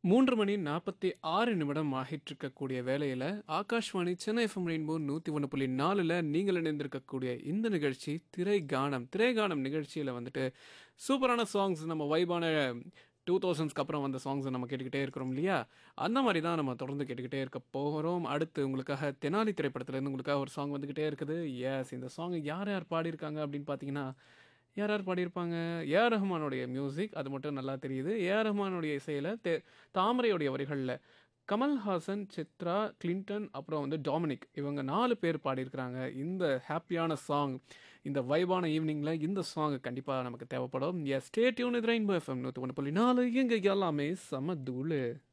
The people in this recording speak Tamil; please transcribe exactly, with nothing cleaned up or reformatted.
மூன்று மணி நாற்பத்தி ஆறு நிமிடம் ஆகிட்டிருக்கக்கூடிய வேளையில, ஆகாஷ்வாணி சென்னை எஃப்எம் ரெயின்போ நூற்றி ஒன்று புள்ளி நாலில் நீங்கள் இணைந்திருக்கக்கூடிய இந்த நிகழ்ச்சி திரை கானம். திரை கானம் நிகழ்ச்சியில வந்துட்டு சூப்பரான சாங்ஸ் நம்ம வைபான டூ தௌசண்ட்ஸ்க்கு அப்புறம் வந்த சாங்ஸை நம்ம கேட்டுக்கிட்டே இருக்கிறோம் இல்லையா? அந்த மாரி தான் நம்ம தொடர்ந்து கேட்டுக்கிட்டே இருக்க போகிறோம். அடுத்து உங்களுக்காக தெனாலி திரைப்படத்திலேருந்து உங்களுக்காக ஒரு சாங் வந்துக்கிட்டே இருக்குது. எஸ், இந்த சாங் யார் யார் பாடியிருக்காங்க அப்படின்னு பார்த்தீங்கன்னா, யார் யார் பாடியிருப்பாங்க? ஏஆர் ரஹ்மானுடைய மியூசிக் அது மட்டும் நல்லா தெரியுது. ஏஆர் ரஹ்மானுடைய இசையில தெ தாமரையுடைய வரிகள்ல கமல்ஹாசன், சித்ரா, கிளின்டன் அப்புறம் வந்து டாமினிக் இவங்க நாலு பேர் பாடியிருக்கிறாங்க. இந்த ஹேப்பியான சாங், இந்த வைபான ஈவினிங்ல இந்த சாங் கண்டிப்பா நமக்கு தேவைப்படும். S, stay tune with rainbow FM நூற்றி ஒன்று புள்ளி நாலு. எங்க எல்லாமே செம தூளு.